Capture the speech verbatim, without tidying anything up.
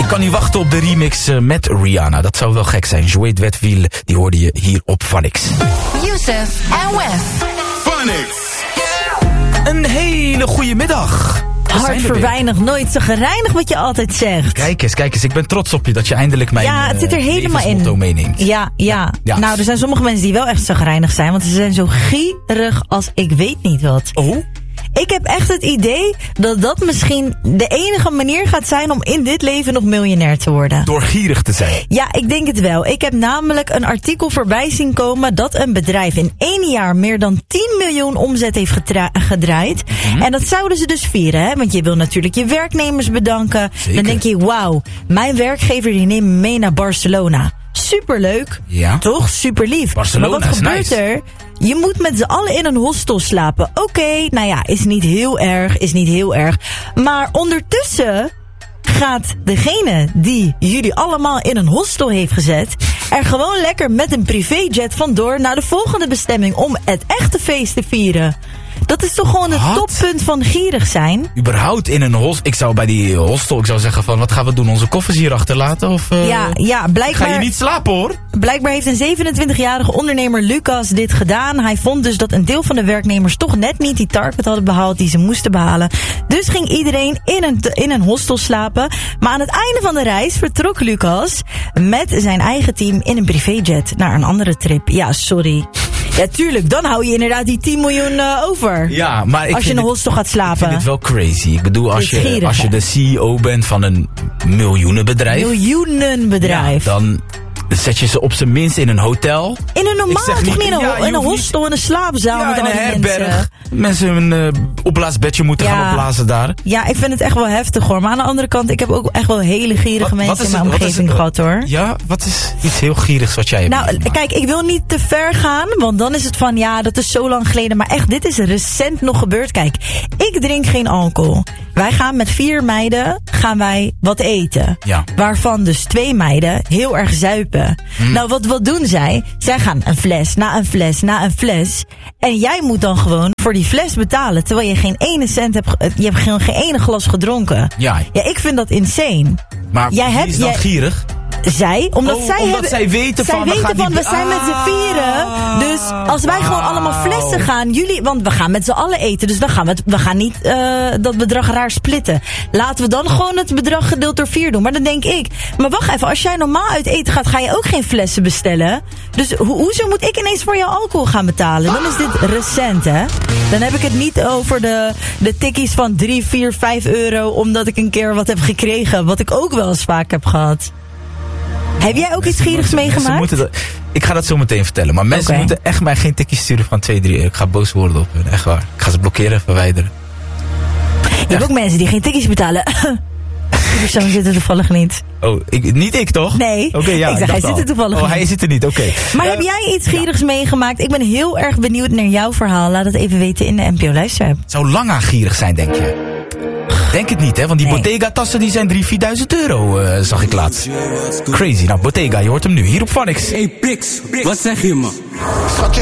kan niet wachten op de remix uh, met Rihanna. Dat zou wel gek zijn. Joey Wetwiel, die hoorde je hier op Phonics. Youssef en Wes. Phonics. Een hele goede middag. Hard voor weinig, nooit zo gereinigd wat je altijd zegt. Kijk eens, kijk eens. Ik ben trots op je dat je eindelijk mijn ja, het zit er helemaal in. meeneemt. Ja, ja, ja. Nou, er zijn sommige mensen die wel echt zo gereinigd zijn. Want ze zijn zo gierig als ik weet niet wat. Oh? Ik heb echt het idee dat dat misschien de enige manier gaat zijn om in dit leven nog miljonair te worden. Door gierig te zijn? Ja, ik denk het wel. Ik heb namelijk een artikel voorbij zien komen dat een bedrijf in één jaar meer dan tien miljoen omzet heeft gedra- gedraaid. Mm-hmm. En dat zouden ze dus vieren, hè? Want je wil natuurlijk je werknemers bedanken. Zeker. Dan denk je, wauw, mijn werkgever die neemt me mee naar Barcelona. Superleuk, ja. Toch? Super lief. Barcelona maar wat is gebeurt nice. er? Je moet met z'n allen in een hostel slapen. Oké, okay, nou ja, is niet heel erg, is niet heel erg. Maar ondertussen gaat degene die jullie allemaal in een hostel heeft gezet er gewoon lekker met een privéjet vandoor naar de volgende bestemming om het echte feest te vieren. Dat is toch gewoon het wat? Toppunt van gierig zijn? Überhaupt in een hostel. Ik zou bij die hostel, ik zou zeggen van, wat gaan we doen? Onze koffers hier achterlaten? Of, uh, ja, ja, blijkbaar... Ga je niet slapen, hoor? Blijkbaar heeft een zevenentwintigjarige ondernemer Lucas dit gedaan. Hij vond dus dat een deel van de werknemers toch net niet die target hadden behaald die ze moesten behalen. Dus ging iedereen in een, in een hostel slapen. Maar aan het einde van de reis vertrok Lucas met zijn eigen team in een privéjet naar een andere trip. Ja, sorry. Ja, tuurlijk. Dan hou je inderdaad die tien miljoen uh, over. Ja, maar ik als je in een dit, hostel gaat slapen. Ik vind het wel crazy. Ik bedoel, als je, gierig, als je de C E O bent van een miljoenenbedrijf. Miljoenenbedrijf. Ja, dan zet je ze op zijn minst in een hotel. In een normaal, toch niet in een, ja, in een hostel, in een slaapzaal ja, met in al een die herberg. mensen. Mensen een uh, opblaasbedje moeten ja. gaan opblazen daar. Ja, ik vind het echt wel heftig hoor. Maar aan de andere kant, ik heb ook echt wel hele gierige wat, mensen wat in mijn het, omgeving gehad hoor. Ja, wat is iets heel gierigs wat jij hebt Nou, meegemaakt? Kijk, ik wil niet te ver gaan. Want dan is het van, ja, dat is zo lang geleden. Maar echt, dit is recent nog gebeurd. Kijk, ik drink geen alcohol. Wij gaan met vier meiden gaan wij wat eten. Ja. Waarvan dus twee meiden heel erg zuipen. Mm. Nou, wat, wat doen zij? Zij gaan een fles na een fles na een fles. En jij moet dan gewoon voor die fles betalen. Terwijl je geen ene cent hebt. Je hebt geen, geen ene glas gedronken. Ja. Ja, ik vind dat insane. Maar jij wie hebt, is dan jij, gierig? Zij, omdat oh, zij omdat hebben, zij weten zij van, weten we, gaan van die... we zijn ah, met z'n vieren. Dus als wij gewoon allemaal flessen gaan, jullie, want we gaan met z'n allen eten, dus dan gaan we, het, we gaan niet uh, dat bedrag raar splitten. Laten we dan gewoon het bedrag gedeeld door vier doen. Maar dan denk ik, maar wacht even, als jij normaal uit eten gaat, ga je ook geen flessen bestellen. Dus ho- hoezo moet ik ineens voor jou alcohol gaan betalen? Dan is dit recent, hè? Dan heb ik het niet over de, de tikkies van drie, vier, vijf euro, omdat ik een keer wat heb gekregen, wat ik ook wel eens vaak heb gehad. Heb jij ook iets gierigs meegemaakt? Dat, ik ga dat zo meteen vertellen. Maar mensen okay. moeten echt mij geen tikjes sturen van twee, drie euro. Ik ga boos worden op hun. Echt waar. Ik ga ze blokkeren, verwijderen. Je hebt ook mensen die geen tikjes betalen. Die persoon zit er toevallig niet. Oh, ik, niet ik toch? Nee. Okay, ja, ik zeg, hij al. zit er toevallig oh, niet. Oh, hij zit er niet, oké. Okay. Maar uh, heb jij iets gierigs ja. meegemaakt? Ik ben heel erg benieuwd naar jouw verhaal. Laat het even weten in de N P O Luisterapp. Het zou langer gierig zijn, denk je? Denk het niet, hè? Want die nee. Bottega-tassen die zijn drie, vierduizend euro, uh, zag ik laatst. Crazy. Nou, Bottega, je hoort hem nu. Hier op Phonics. Hey, Pix, wat zeg je, man?